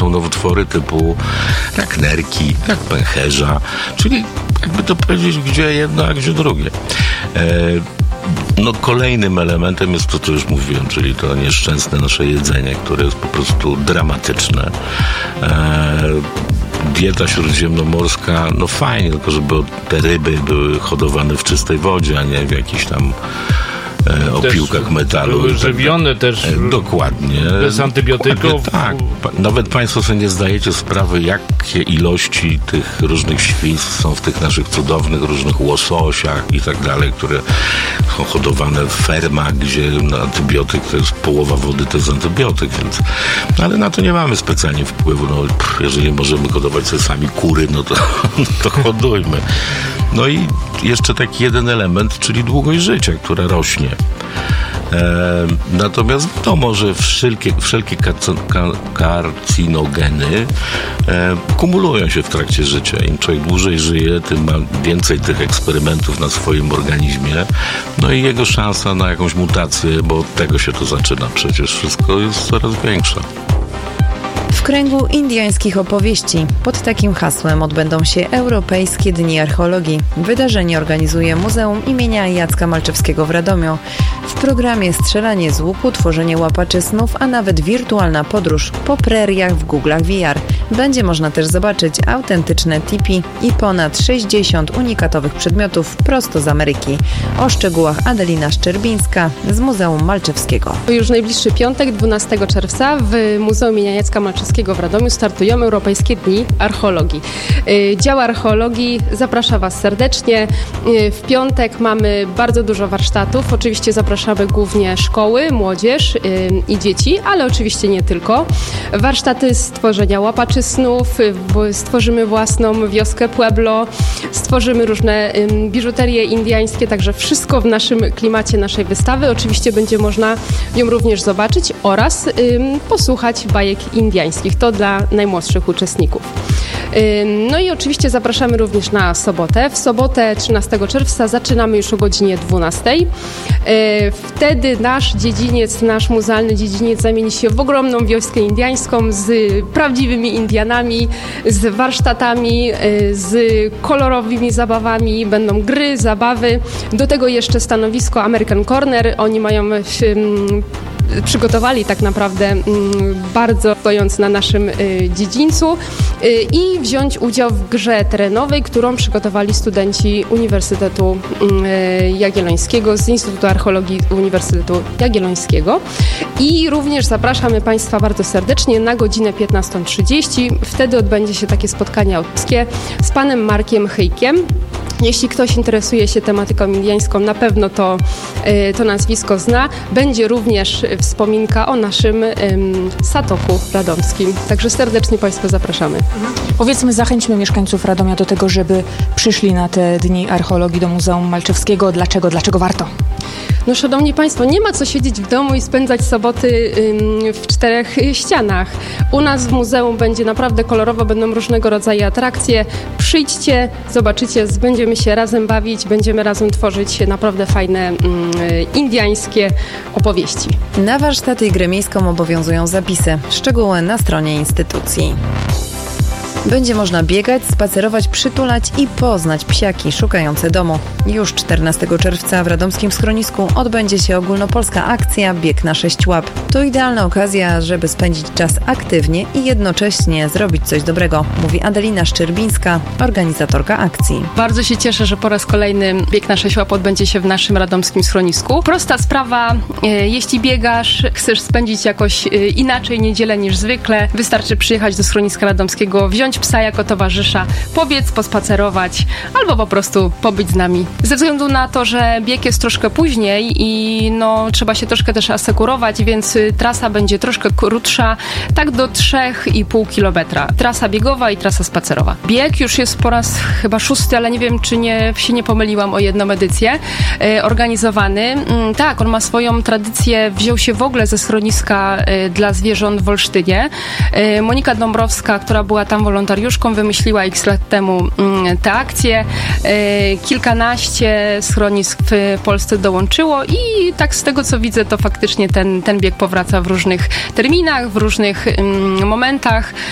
są nowotwory typu jak nerki, jak pęcherza, czyli jakby to powiedzieć, gdzie jedno, a gdzie drugie. No kolejnym elementem jest to, co już mówiłem, czyli to nieszczęsne nasze jedzenie, które jest po prostu dramatyczne. Dieta śródziemnomorska, no fajnie, tylko żeby te ryby były hodowane w czystej wodzie, a nie w jakichś tam opiłkach metalu. Były żywione też. Dokładnie. Bez antybiotyków. Tak. Nawet Państwo sobie nie zdajecie sprawy, jakie ilości tych różnych świństw są w tych naszych cudownych różnych łososiach i tak dalej, które są hodowane w fermach, gdzie antybiotyk to jest połowa wody, to jest antybiotyk, więc ale na to nie mamy specjalnie wpływu. No, jeżeli możemy hodować sobie sami kury, no to hodujmy. No i jeszcze taki jeden element, czyli długość życia, która rośnie. Natomiast wiadomo, że wszelkie karcinogeny kumulują się w trakcie życia. Im człowiek dłużej żyje, tym ma więcej tych eksperymentów na swoim organizmie. No i jego szansa na jakąś mutację, bo od tego się to zaczyna. Przecież wszystko jest coraz większe. W kręgu indiańskich opowieści pod takim hasłem odbędą się Europejskie Dni Archeologii. Wydarzenie organizuje Muzeum imienia Jacka Malczewskiego w Radomiu. W programie strzelanie z łuku, tworzenie łapaczy snów, a nawet wirtualna podróż po preriach w Google'ach VR. Będzie można też zobaczyć autentyczne tipi i ponad 60 unikatowych przedmiotów prosto z Ameryki. O szczegółach Adelina Szczerbińska z Muzeum Malczewskiego. Już najbliższy piątek, 12 czerwca w Muzeum imienia Jacka Malczewskiego w Radomiu startują Europejskie Dni Archeologii. Dział Archeologii zaprasza Was serdecznie. W piątek mamy bardzo dużo warsztatów. Oczywiście zapraszamy głównie szkoły, młodzież i dzieci, ale oczywiście nie tylko. Warsztaty stworzenia łapaczy snów, stworzymy własną wioskę Pueblo, stworzymy różne biżuterie indyjskie, także wszystko w naszym klimacie naszej wystawy. Oczywiście będzie można ją również zobaczyć oraz posłuchać bajek indyjskich. To dla najmłodszych uczestników. No i oczywiście zapraszamy również na sobotę. W sobotę 13 czerwca zaczynamy już o godzinie 12. Wtedy nasz muzealny dziedziniec zamieni się w ogromną wioskę indyjską z prawdziwymi Indianami, z warsztatami, z kolorowymi zabawami. Będą gry, zabawy. Do tego jeszcze stanowisko American Corner. Oni mają przygotowali tak naprawdę bardzo stojąc na naszym dziedzińcu i wziąć udział w grze terenowej, którą przygotowali studenci Uniwersytetu Jagiellońskiego z Instytutu Archeologii Uniwersytetu Jagiellońskiego. I również zapraszamy Państwa bardzo serdecznie na godzinę 15:30. Wtedy odbędzie się takie spotkanie autorskie z panem Markiem Hyjkiem. Jeśli ktoś interesuje się tematyką indyjską, na pewno to nazwisko zna. Będzie również wspominka o naszym Satoku radomskim. Także serdecznie Państwa zapraszamy. Powiedzmy, zachęćmy mieszkańców Radomia do tego, żeby przyszli na te Dni Archeologii do Muzeum Malczewskiego. Dlaczego warto? No, szanowni Państwo, nie ma co siedzieć w domu i spędzać soboty w czterech ścianach. U nas w muzeum będzie naprawdę kolorowo, będą różnego rodzaju atrakcje. Przyjdźcie, zobaczycie, będziemy się razem bawić, będziemy razem tworzyć naprawdę fajne indyjskie opowieści. Na warsztaty i grę miejską obowiązują zapisy. Szczegóły na stronie instytucji. Będzie można biegać, spacerować, przytulać i poznać psiaki szukające domu. Już 14 czerwca w radomskim schronisku odbędzie się ogólnopolska akcja Bieg na 6 łap. To idealna okazja, żeby spędzić czas aktywnie i jednocześnie zrobić coś dobrego, mówi Adelina Szczerbińska, organizatorka akcji. Bardzo się cieszę, że po raz kolejny Bieg na 6 łap odbędzie się w naszym radomskim schronisku. Prosta sprawa, jeśli biegasz, chcesz spędzić jakoś inaczej niedzielę niż zwykle, wystarczy przyjechać do schroniska radomskiego, wziąć psa jako towarzysza, pobiec, pospacerować albo po prostu pobyć z nami. Ze względu na to, że bieg jest troszkę później i trzeba się troszkę też asekurować, więc trasa będzie troszkę krótsza, tak do 3,5 km. Trasa biegowa i trasa spacerowa. Bieg już jest po raz chyba 6, ale nie wiem, czy się nie pomyliłam o jedną edycję, organizowany. Tak, on ma swoją tradycję, wziął się w ogóle ze schroniska dla zwierząt w Olsztynie. Monika Dąbrowska, która była tam wolontariuszką, wymyśliła x lat temu tę akcję. Kilkanaście schronisk w Polsce dołączyło i tak z tego, co widzę, to faktycznie ten bieg powraca w różnych terminach, w różnych momentach.